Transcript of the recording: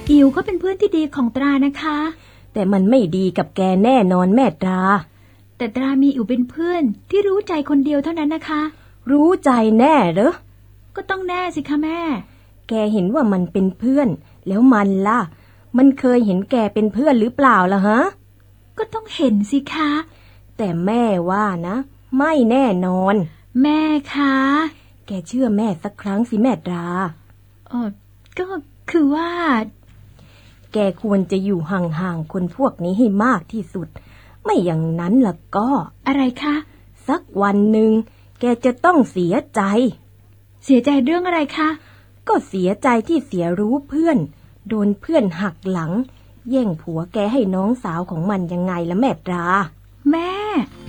อิ๋วก็เป็นเพื่อนที่ดีของตรานะคะแต่มันไม่ดีกับแกแน่นอนแม่ตราแต่ตรามีอิ๋วเป็นเพื่อนที่รู้ใจคนเดียวเท่านั้นนะคะรู้ใจแน่เหรอก็ต้องแน่สิคะแม่แกเห็นว่ามันเป็นเพื่อนแล้วมันล่ะมันเคยเห็นแกเป็นเพื่อนหรือเปล่าล่ะฮะก็ต้องเห็นสิคะแต่แม่ว่านะไม่แน่นอนแม่คะแกเชื่อแม่สักครั้งสิแม่ตราก็คือว่าแกควรจะอยู่ห่างๆคนพวกนี้ให้มากที่สุดไม่อย่างนั้นล่ะก็อะไรคะสักวันหนึ่งแกจะต้องเสียใจเรื่องอะไรคะก็เสียใจที่เสียรู้เพื่อนโดนเพื่อนหักหลังแย่งผัวแกให้น้องสาวของมันยังไงล่ะแม่ตราแม่